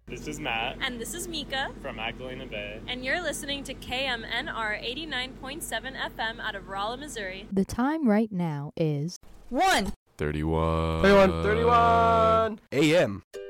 This is Matt. And this is Mika. From Magdalena Bay. And you're listening to KMNR 89.7 FM out of Rolla, Missouri. The time right now is 1:31 31 a.m.